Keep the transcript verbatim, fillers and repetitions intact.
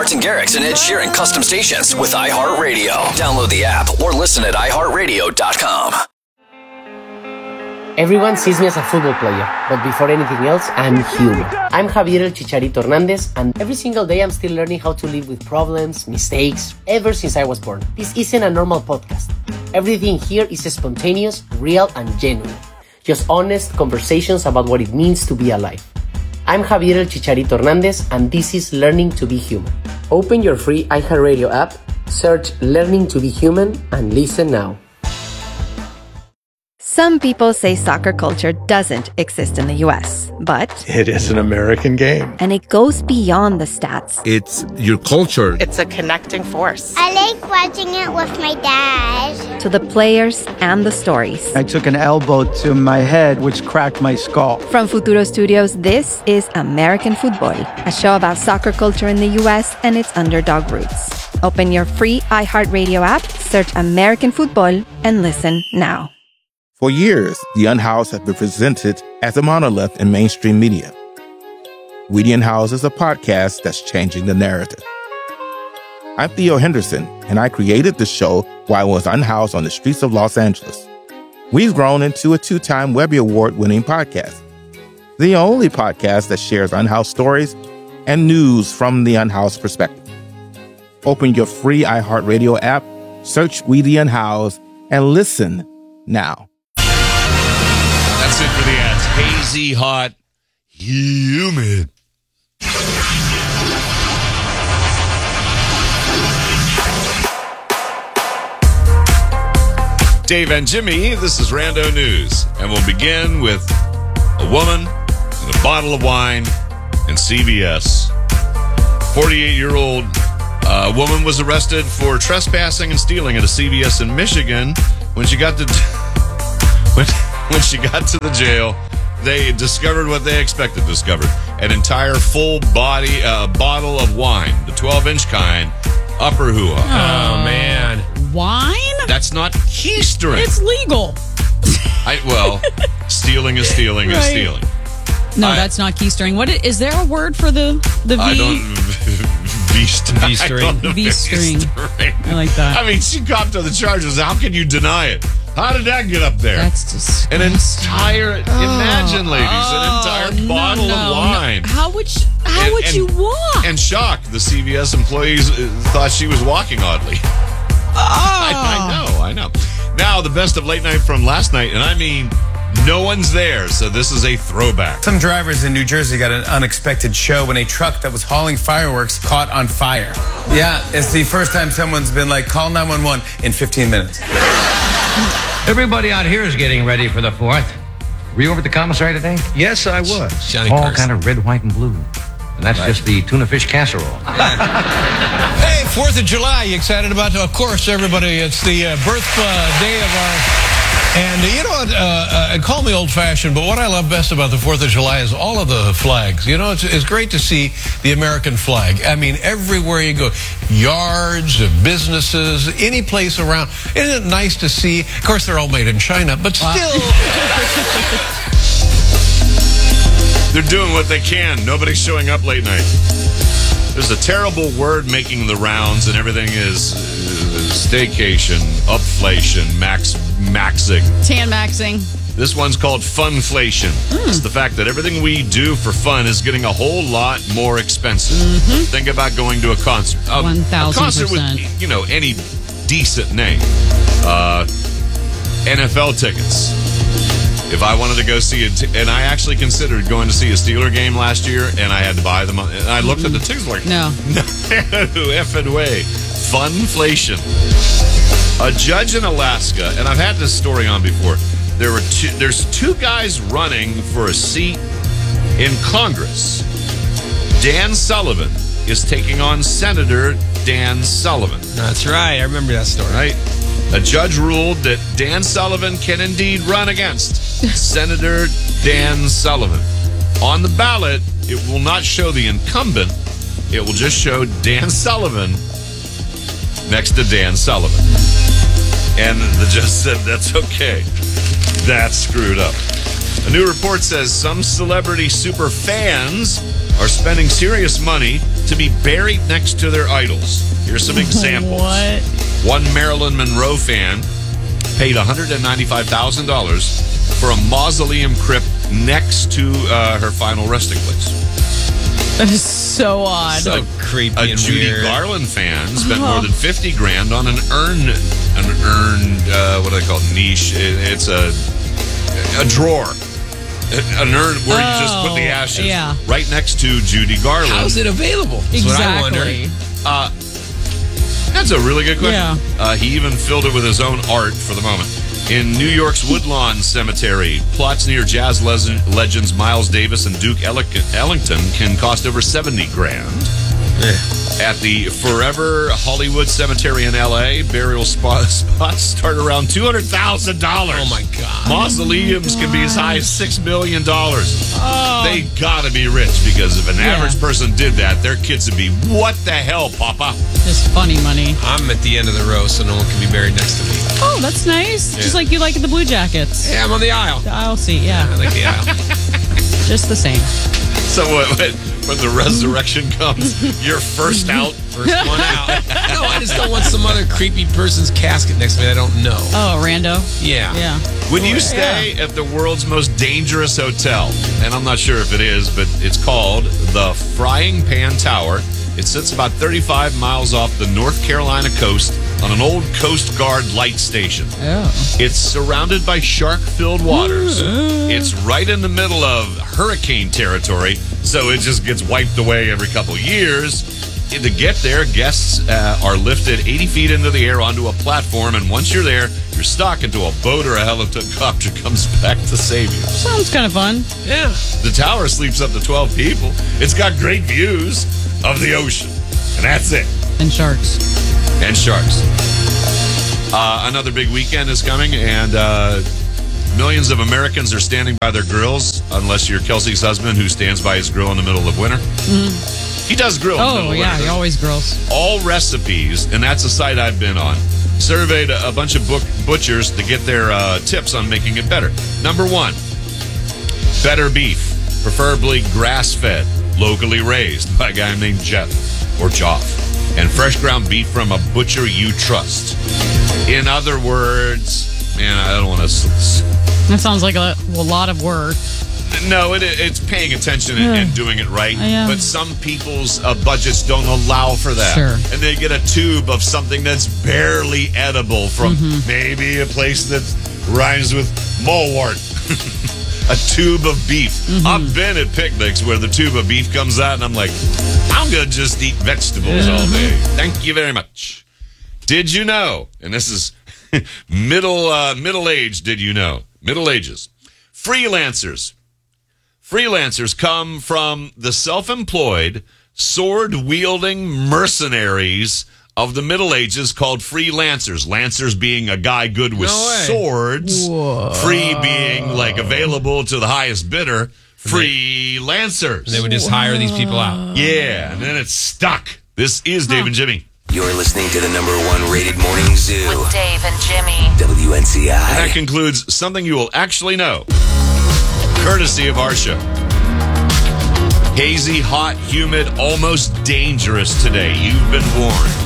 Martin Garrix and Ed Sheeran custom stations with iHeartRadio. Download the app or listen at i heart radio dot com. Everyone sees me as a football player, but before anything else, I'm human. I'm Javier El Chicharito Hernandez, and every single day I'm still learning how to live with problems, mistakes, ever since I was born. This isn't a normal podcast. Everything here is spontaneous, real, and genuine. Just honest conversations about what it means to be alive. I'm Javier El Chicharito Hernandez, and this is Learning to be Human. Open your free iHeartRadio app, search Learning to be Human, and listen now. Some people say soccer culture doesn't exist in the U S, but it is an American game. And it goes beyond the stats. It's your culture. It's a connecting force. I like watching it with my dad. To the players and the stories. I took an elbow to my head, which cracked my skull. From Futuro Studios, this is American Football, a show about soccer culture in the U S and its underdog roots. Open your free iHeartRadio app, search American Football, and listen now. For years, the Unhoused have been presented as a monolith in mainstream media. We the Unhoused is a podcast that's changing the narrative. I'm Theo Henderson, and I created the show while I was unhoused on the streets of Los Angeles. We've grown into a two-time Webby Award-winning podcast, the only podcast that shares unhoused stories and news from the unhoused perspective. Open your free iHeartRadio app, search We the Unhoused, and listen now. That's it for the ads. Hazy, hot, humid. Dave and Jimmy, this is Rando News. And we'll begin with a woman and a bottle of wine and C B S. forty-eight-year-old uh, woman was arrested for trespassing and stealing at a C V S in Michigan. When she got to... when, When she got to the jail, they discovered what they expected to discover. An entire full body uh, bottle of wine, the twelve-inch kind, upper hoo-ha. Oh, man. Wine? That's not keystering. It's legal. I, well, stealing is stealing right. is stealing. No, I, that's not keystering. What is, is there a word for the, the V? I don't... V-string. V-string. V-string. I like that. I mean, she copped to the charges. How can you deny it? How did that get up there? That's disgusting. An entire, oh, imagine, ladies, oh, an entire no, bottle no, of wine. No. How would you, how and, would and, you walk? And shocked, the C V S employees thought she was walking oddly. Oh. I, I know, I know. Now, the best of late night from last night, and I mean, no one's there, so this is a throwback. Some drivers in New Jersey got an unexpected show when a truck that was hauling fireworks caught on fire. Yeah, it's the first time someone's been like, call nine one one in fifteen minutes. Everybody out here is getting ready for the fourth. Were you over at the commissary today? Yes, I was. Johnny All Carson. Kind of red, white, and blue. And that's right. Just the tuna fish casserole. Hey, fourth of July, you excited about it? Of course, everybody. It's the uh, birth uh, day of our... And uh, you know what, uh, uh, call me old-fashioned, but what I love best about the fourth of July is all of the flags. You know, it's, it's great to see the American flag. I mean, everywhere you go, yards, businesses, any place around. Isn't it nice to see? Of course, they're all made in China, but still... They're doing what they can. Nobody's showing up late night. There's a terrible word making the rounds, and everything is uh, staycation, upflation, max, maxing. Tan maxing. This one's called funflation. Mm. It's the fact that everything we do for fun is getting a whole lot more expensive. Mm-hmm. Think about going to a concert. A, one thousand percent. A concert with, you know, any decent name. Uh, N F L tickets. If I wanted to go see it, and I actually considered going to see a Steeler game last year, and I had to buy them, and I looked at the tickets like, no, no effing way. Funflation. A judge in Alaska, and I've had this story on before. There were two, there's two guys running for a seat in Congress. Dan Sullivan is taking on Senator Dan Sullivan. That's right. I remember that story. Right. A judge ruled that Dan Sullivan can indeed run against Senator Dan Sullivan. On the ballot, it will not show the incumbent. It will just show Dan Sullivan next to Dan Sullivan. And the judge said, that's okay. That's screwed up. A new report says some celebrity super fans are spending serious money to to be buried next to their idols. Here's some examples. What? One Marilyn Monroe fan paid one hundred ninety-five thousand dollars for a mausoleum crypt next to uh, her final resting place. That is so odd. So creepy A and Judy weird. Garland fan spent Oh. more than fifty grand on an urn, an urn, uh, what do they call it? Niche. It, it's a a drawer, an urn where you just put the Oh, ashes yeah. right next to Judy Garland. How's it available? That's what I wonder. Exactly. Uh, that's a really good question. Yeah. Uh, he even filled it with his own art for the moment. In New York's Woodlawn Cemetery, plots near jazz le- legends Miles Davis and Duke Ellic- Ellington can cost over seventy grand. At the Forever Hollywood Cemetery in L A, burial spot- spots start around two hundred thousand dollars. Oh, my God. Mausoleums can be as high as six million dollars. Oh. They gotta be rich, because if an Yeah. average person did that, their kids would be, what the hell, Papa? Just funny money. I'm at the end of the row, so no one can be buried next to me. Oh, that's nice. Just like you like the Blue Jackets. Yeah, I'm on the aisle. The aisle seat, I yeah. like the aisle. Just the same. So what, when, when the resurrection comes, you're first out? First one out. No, I just don't want some other creepy person's casket next to me I don't know. Oh, rando? Yeah. Yeah. Would you stay at the world's most dangerous hotel? And I'm not sure if it is, but it's called the Frying Pan Tower. It sits about thirty-five miles off the North Carolina coast on an old Coast Guard light station. Oh. It's surrounded by shark-filled waters. It's right in the middle of hurricane territory, so it just gets wiped away every couple years. To get there, guests uh, are lifted eighty feet into the air onto a platform, and once you're there, you're stuck until a boat or a helicopter comes back to save you. Sounds kind of fun. Yeah. The tower sleeps up to twelve people. It's got great views of the ocean, and that's it. And sharks. And sharks. Uh, another big weekend is coming, and uh, millions of Americans are standing by their grills, unless you're Kelsey's husband, who stands by his grill in the middle of winter. Mm. He does grill in the middle Oh, of yeah. winter. He always grills. All recipes, and that's a site I've been on, surveyed a, a bunch of book, butchers to get their uh, tips on making it better. Number one, better beef, preferably grass-fed, locally raised by a guy named Jeff or Joff, and fresh ground beef from a butcher you trust. In other words, man, I don't want to... That sounds like a, a lot of work. No, it, it's paying attention and, and doing it right. Yeah. But some people's uh, budgets don't allow for that. Sure. And they get a tube of something that's barely edible from Mm-hmm. maybe a place that rhymes with mallwart. A tube of beef. Mm-hmm. I've been at picnics where the tube of beef comes out and I'm like, I'm going to just eat vegetables all day. Thank you very much. Did you know, and this is middle uh, middle age, did you know? Middle ages. Freelancers. Freelancers come from the self-employed, sword-wielding mercenaries of the Middle Ages called freelancers. Lancers being a guy good with No way. swords. Whoa. Free being like available to the highest bidder. Freelancers. They would just hire these people out. Yeah, and then it's stuck. This is Dave and Jimmy. You're listening to the number one rated morning zoo. With Dave and Jimmy. W N C I. And that concludes something you will actually know, courtesy of our show. Hazy, hot, humid, almost dangerous today. You've been warned.